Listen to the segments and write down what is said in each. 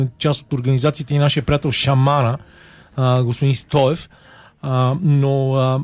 част от организацията и нашия приятел Шамана, господин Стоев. Но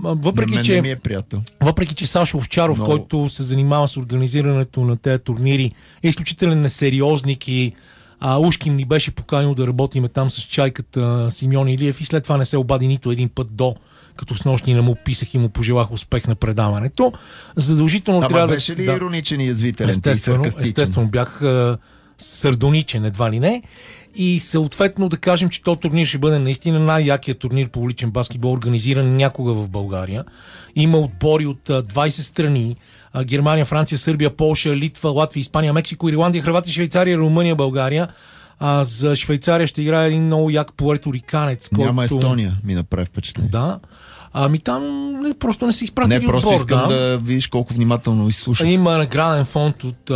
въпреки че Сашо Овчаров, който се занимава с организирането на тези турнири, е изключителен несериозник и ушким ни беше поканил да работиме там с чайката Симеон Илиев и след това не се обади нито един път като снощни не му писах и му пожелах успех на предаването. Задължително трябва беше ли ироничен и язвителен? Естествено, бях сардоничен, едва ли не. И съответно да кажем, че този турнир ще бъде наистина най-якият турнир по уличен баскетбол, организиран някога в България. Има отбори от 20 страни. Германия, Франция, Сърбия, Полша, Литва, Латвия, Испания, Мексико, Ирландия, Хърватия, Швейцария, Румъния, България. За Швейцария ще играе един много як пуерториканец. Няма Естония, ми направи впечатление. Да. Там просто не се изпратили отбор. Просто искам да видиш колко внимателно изслушах. Има награден фонд от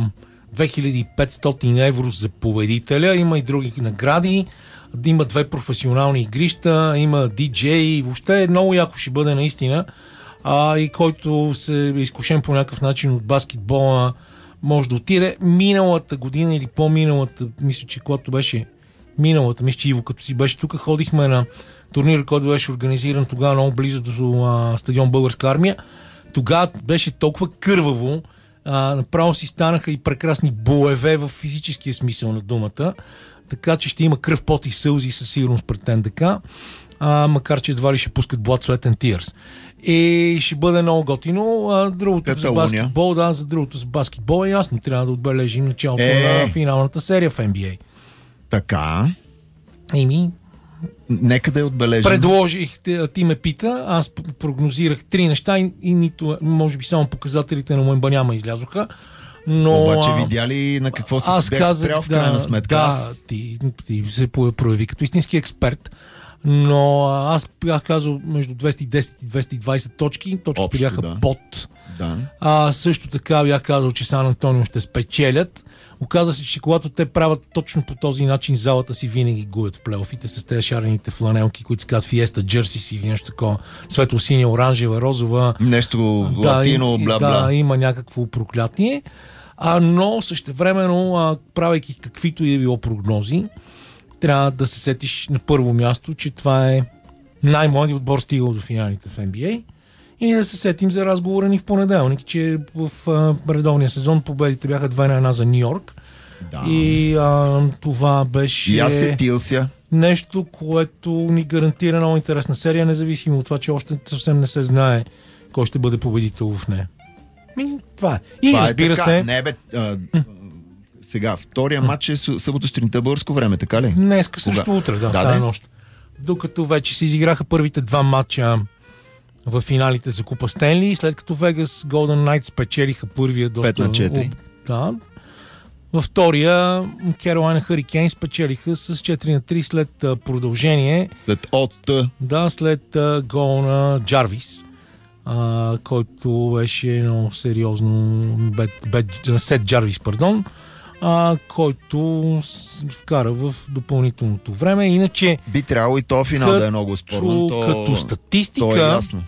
2500 евро за победителя. Има и други награди. Има 2 професионални игрища. Има диджей. Въобще много яко ще бъде наистина. И който се е изкушен по някакъв начин от баскетбола, може да отиде. Миналата година или по-миналата, мисля, че когато беше миналата, мисля, че Иво като си беше тук, ходихме на турнир, който беше организиран тогава много близо до стадион Българска армия. Тогава беше толкова кърваво, направо си станаха и прекрасни боеве в физическия смисъл на думата, така че ще има кръв, пот и сълзи със сигурност пред НДК, макар че едва ли ще пускат Blood, Sweat and Tears. И ще бъде много готино. Другото за баскетбол, за другото за баскетбол е ясно. Трябва да отбележим началото на финалната серия в NBA. Така. Нека да я отбележим. Предложих, ти ме пита, аз прогнозирах 3 неща и нито, може би само показателите на Муембаняма излязоха. Но обаче видя ли на какво се спрял в крайна сметка? Да, ти се прояви като истински експерт. Но аз бях казал между 210 и 220 точки. Точките бяха под. Да. Също така бях казал, че Сан Антонио ще спечелят. Оказа се, че когато те правят точно по този начин, залата си винаги губят в плейофите с тези шарените фланелки, които се казват Фиеста, Джерси или нещо такова. Светло-синя, оранжева, розова. Нещо латино, бла-бла. Да, има някакво проклятие. Но същевременно, правейки каквито и било прогнози, трябва да се сетиш на първо място, че това е най-младият отбор стигал до финалите в NBA и да се сетим за разговора ни в понеделник, че в редовния сезон победите бяха 2-1 за Ню Йорк. Да. И това беше и аз сетился. Нещо, което ни гарантира много интересна серия, независимо от това, че още съвсем не се знае кой ще бъде победител в нея. Това е. И това разбира се... Сега, втория матч е събота сутринта българско време, така ли? Днеска също утре, тази нощ. Докато вече се изиграха първите 2 матча в финалите за Купа Стенли, след като Вегас Golden Knights спечелиха първия доста... 5-4. Да. Във втория Carolina Hurricanes спечелиха с 4-3 след продължение. След гол на Джарвис, който беше много сериозно Сет Джарвис, който вкара в допълнителното време. Иначе би трябвало и то финал да е много спорно. Като статистика то е ясно.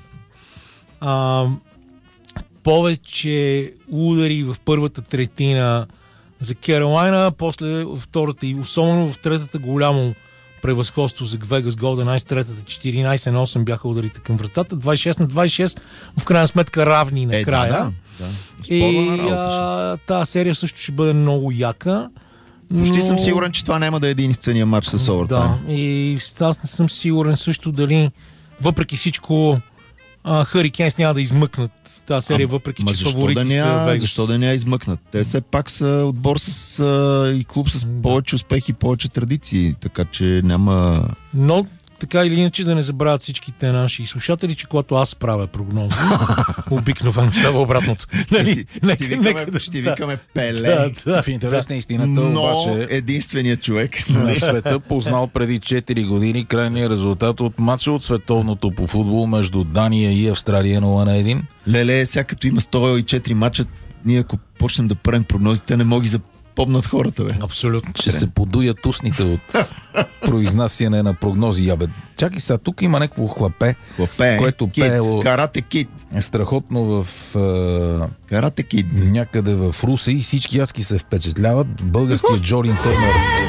Повече удари в първата третина за Керолайна, после втората и особено в третата голямо превъзходство за Vegas Golden Knights, третата 14-8 бяха ударите към вратата, 26-26, в крайна сметка равни накрая. И тази серия също ще бъде много яка. Почти съм сигурен, че това няма да е единствения матч с овертайм. Да, и аз не съм сигурен също дали въпреки всичко Hurricanes няма да измъкнат тази серия, въпреки че фаворити са Вегас. Защо да не я измъкнат? Те все пак са отбор и клуб с повече успехи и повече традиции, така че няма... Но така или иначе да не забравят всичките наши слушатели, че когато аз правя прогнози, обикновено става обратното. Ще викаме Пеле. В интерес на истината, обаче единственият човек на света познал преди 4 години крайния резултат от матча от световното по футбол между Дания и Австралия 0-1. Леле, сега като има 104 матча, ние ако почнем да правим прогнозите, не мога за помнат хората, бе. Абсолютно. Ще се подуят устните от произнасяне на прогнози. Чакай сега, тук има някакво хлапе, което пеело Карате Кид. Е страхотно в Карате Кид. Някъде в Русе и всички яски се впечатляват. Българският Джорин Търнър